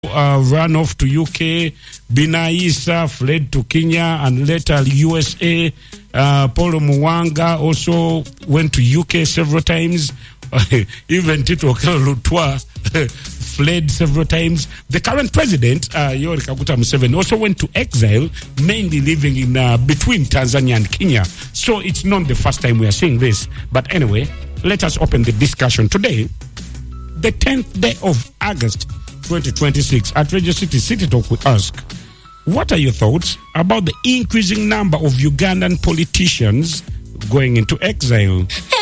ran off to UK. Binai Issa fled to Kenya and later USA. Paulo Mwanga also went to UK several times. Even Tito Okello Lutwa fled several times. The current president, Yoweri Kaguta Museveni, also went to exile, mainly living in between Tanzania and Kenya. So it's not the first time we are seeing this. But anyway, let us open the discussion today. The 10th day of August 2026 at Radio City Talk, we ask, what are your thoughts about the increasing number of Ugandan politicians going into exile?